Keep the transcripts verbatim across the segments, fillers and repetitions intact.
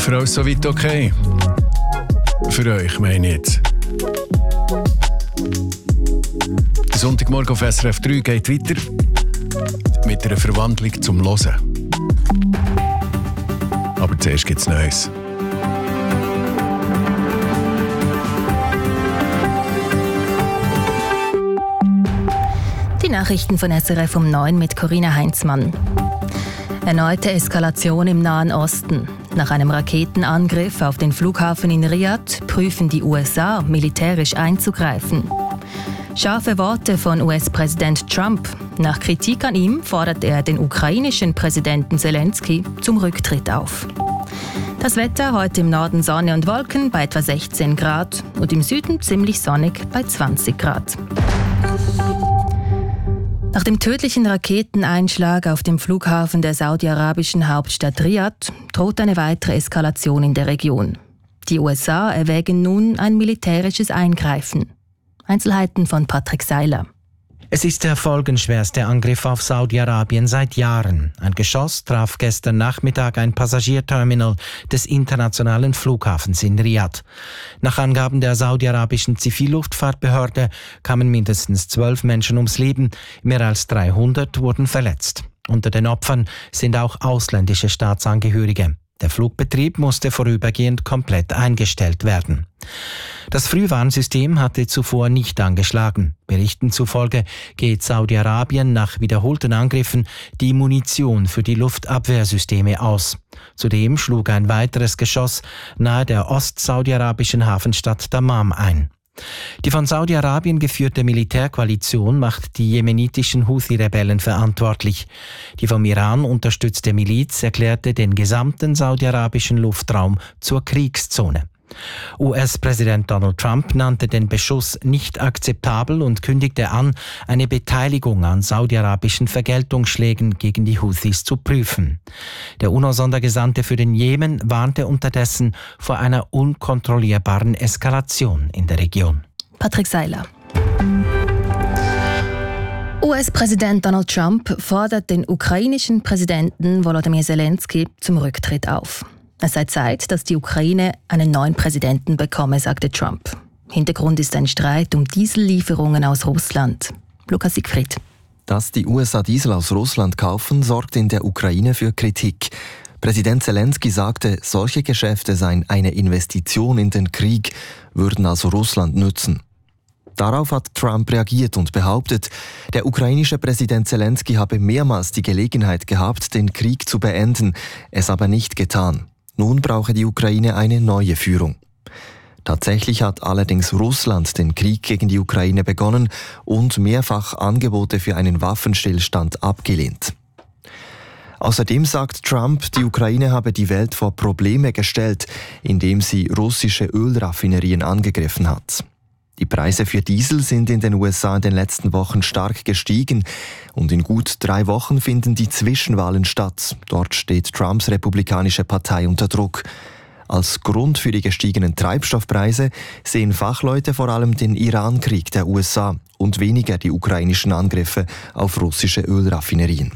Für uns soweit okay. Für euch meine ich jetzt. Der Sonntagmorgen auf S R F drei geht weiter mit einer Verwandlung zum Hören. Aber zuerst gibt es Neues. Die Nachrichten von S R F um neun mit Corinna Heinzmann. Erneute Eskalation im Nahen Osten. Nach einem Raketenangriff auf den Flughafen in Riyadh prüfen die U S A, militärisch einzugreifen. Scharfe Worte von U S-Präsident Trump. Nach Kritik an ihm fordert er den ukrainischen Präsidenten Zelensky zum Rücktritt auf. Das Wetter heute im Norden Sonne und Wolken bei etwa sechzehn Grad und im Süden ziemlich sonnig bei zwanzig Grad. Nach dem tödlichen Raketeneinschlag auf dem Flughafen der saudi-arabischen Hauptstadt Riyadh droht eine weitere Eskalation in der Region. Die U S A erwägen nun ein militärisches Eingreifen. Einzelheiten von Patrick Seiler. Es ist der folgenschwerste Angriff auf Saudi-Arabien seit Jahren. Ein Geschoss traf gestern Nachmittag ein Passagierterminal des internationalen Flughafens in Riyadh. Nach Angaben der saudi-arabischen Zivilluftfahrtbehörde kamen mindestens zwölf Menschen ums Leben, mehr als dreihundert wurden verletzt. Unter den Opfern sind auch ausländische Staatsangehörige. Der Flugbetrieb musste vorübergehend komplett eingestellt werden. Das Frühwarnsystem hatte zuvor nicht angeschlagen. Berichten zufolge geht Saudi-Arabien nach wiederholten Angriffen die Munition für die Luftabwehrsysteme aus. Zudem schlug ein weiteres Geschoss nahe der ost-saudi-arabischen Hafenstadt Dammam ein. Die von Saudi-Arabien geführte Militärkoalition macht die jemenitischen Houthi-Rebellen verantwortlich. Die vom Iran unterstützte Miliz erklärte den gesamten saudi-arabischen Luftraum zur Kriegszone. U S-Präsident Donald Trump nannte den Beschuss nicht akzeptabel und kündigte an, eine Beteiligung an saudi-arabischen Vergeltungsschlägen gegen die Houthis zu prüfen. Der UNO-Sondergesandte für den Jemen warnte unterdessen vor einer unkontrollierbaren Eskalation in der Region. Patrick Seiler. U S-Präsident Donald Trump fordert den ukrainischen Präsidenten Volodymyr Zelensky zum Rücktritt auf. Es sei Zeit, dass die Ukraine einen neuen Präsidenten bekomme, sagte Trump. Hintergrund ist ein Streit um Diesellieferungen aus Russland. Lukas Siegfried. Dass die U S A Diesel aus Russland kaufen, sorgt in der Ukraine für Kritik. Präsident Zelensky sagte, solche Geschäfte seien eine Investition in den Krieg, würden also Russland nützen. Darauf hat Trump reagiert und behauptet, der ukrainische Präsident Zelensky habe mehrmals die Gelegenheit gehabt, den Krieg zu beenden, es aber nicht getan. Nun brauche die Ukraine eine neue Führung. Tatsächlich hat allerdings Russland den Krieg gegen die Ukraine begonnen und mehrfach Angebote für einen Waffenstillstand abgelehnt. Außerdem sagt Trump, die Ukraine habe die Welt vor Probleme gestellt, indem sie russische Ölraffinerien angegriffen hat. Die Preise für Diesel sind in den U S A in den letzten Wochen stark gestiegen und in gut drei Wochen finden die Zwischenwahlen statt. Dort steht Trumps republikanische Partei unter Druck. Als Grund für die gestiegenen Treibstoffpreise sehen Fachleute vor allem den Iran-Krieg der U S A und weniger die ukrainischen Angriffe auf russische Ölraffinerien.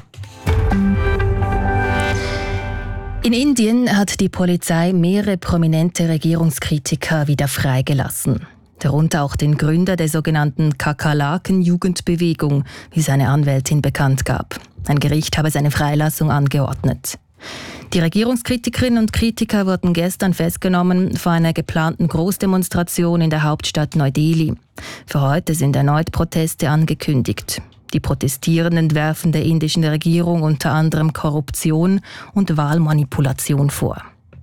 In Indien hat die Polizei mehrere prominente Regierungskritiker wieder freigelassen. Darunter auch den Gründer der sogenannten Kakerlaken-Jugendbewegung, wie seine Anwältin bekannt gab. Ein Gericht habe seine Freilassung angeordnet. Die Regierungskritikerinnen und Kritiker wurden gestern festgenommen vor einer geplanten Großdemonstration in der Hauptstadt Neu-Delhi. Für heute sind erneut Proteste angekündigt. Die Protestierenden werfen der indischen Regierung unter anderem Korruption und Wahlmanipulation vor.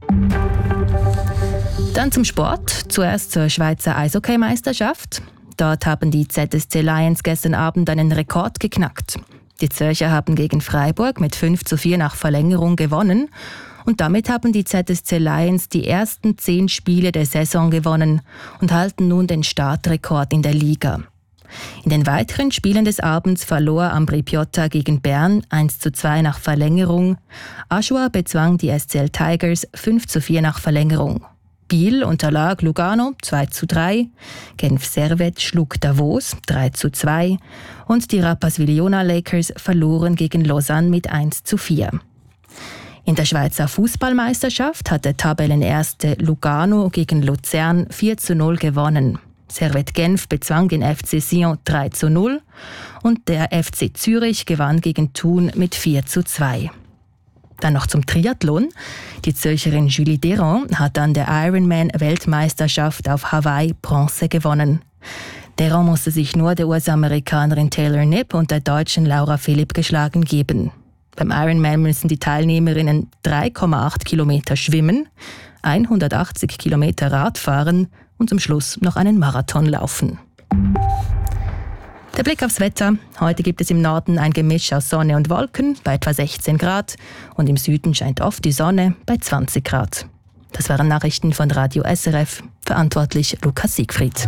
Dann zum Sport. Zuerst zur Schweizer Eishockey-Meisterschaft. Dort haben die Z S C Lions gestern Abend einen Rekord geknackt. Die Zürcher haben gegen Freiburg mit fünf zu vier nach Verlängerung gewonnen. Und damit haben die Z S C Lions die ersten zehn Spiele der Saison gewonnen und halten nun den Startrekord in der Liga. In den weiteren Spielen des Abends verlor Ambri Piotta gegen Bern eins zu zwei nach Verlängerung. Aschua bezwang die S C L Tigers fünf zu vier nach Verlängerung. Biel unterlag Lugano zwei zu drei, Genf Servette schlug Davos drei zu zwei und die Rapperswil-Jona Lakers verloren gegen Lausanne mit eins zu vier. In der Schweizer Fußballmeisterschaft hat der Tabellenerste Lugano gegen Luzern vier zu null gewonnen. Servette Genf bezwang den F C Sion drei zu null und der F C Zürich gewann gegen Thun mit vier zu zwei. Dann noch zum Triathlon. Die Zürcherin Julie Deron hat an der Ironman-Weltmeisterschaft auf Hawaii Bronze gewonnen. Deron musste sich nur der U S-Amerikanerin Taylor Knipp und der Deutschen Laura Philipp geschlagen geben. Beim Ironman müssen die Teilnehmerinnen drei Komma acht Kilometer schwimmen, hundertachtzig Kilometer Rad fahren und zum Schluss noch einen Marathon laufen. Der Blick aufs Wetter. Heute gibt es im Norden ein Gemisch aus Sonne und Wolken bei etwa sechzehn Grad und im Süden scheint oft die Sonne bei zwanzig Grad. Das waren Nachrichten von Radio S R F, verantwortlich Lukas Siegfried.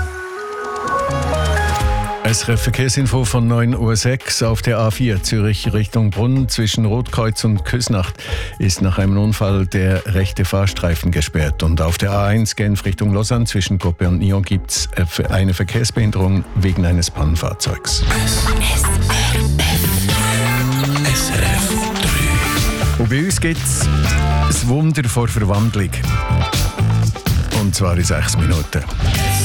S R F-Verkehrsinfo von neun Uhr sechs auf der A vier Zürich Richtung Brunn zwischen Rotkreuz und Küsnacht ist nach einem Unfall der rechte Fahrstreifen gesperrt. Und auf der A eins Genf Richtung Lausanne zwischen Coppe und Nyon gibt es eine Verkehrsbehinderung wegen eines Pannenfahrzeugs. S R F drei. Und bei uns gibt es das Wunder vor Verwandlung. Und zwar in sechs Minuten.